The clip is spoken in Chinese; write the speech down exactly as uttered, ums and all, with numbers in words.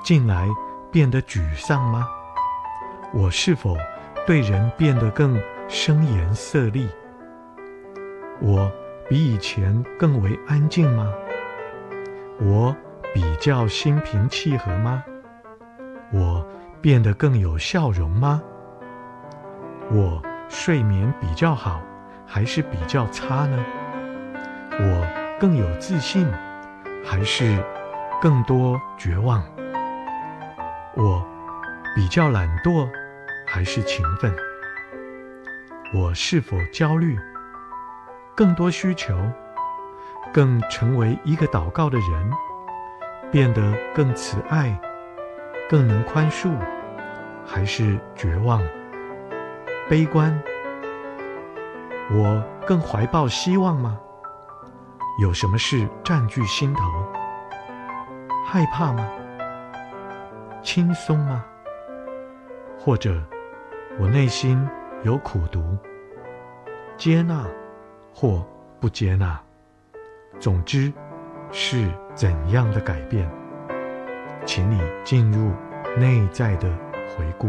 近来变得沮丧吗？我是否对人变得更声颜色厉？我比以前更为安静吗？我比较心平气和吗？我变得更有笑容吗？我睡眠比较好还是比较差呢？我更有自信还是更多绝望？我比较懒惰还是勤奋？我是否焦虑？更多需求？更成为一个祷告的人？变得更慈爱？更能宽恕？还是绝望？悲观？我更怀抱希望吗？有什么事占据心头？害怕吗？轻松吗？或者我内心有苦毒？接纳或不接纳？总之是怎样的改变？请你进入内在的回顾。